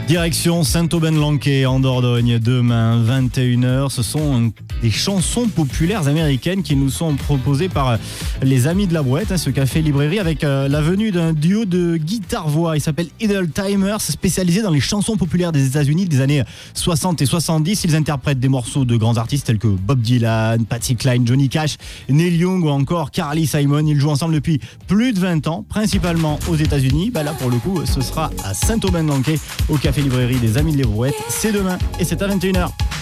Direction Saint-Aubin-de-Lanquet en Dordogne, demain 21h. Ce sont des chansons populaires américaines qui nous sont proposées par les Amis de la Brouette, ce café-librairie, avec la venue d'un duo de guitare-voix. Il s'appelle Idle Timers, spécialisé dans les chansons populaires des États-Unis des années 60 et 70. Ils interprètent des morceaux de grands artistes tels que Bob Dylan, Patsy Cline, Johnny Cash, Neil Young ou encore Carly Simon. Ils jouent ensemble depuis plus de 20 ans, principalement aux États-Unis. Là, pour le coup, ce sera à Saint-Aubin-de-Lanquet, au café-librairie des Amis de la Brouette. C'est demain et c'est à 21h.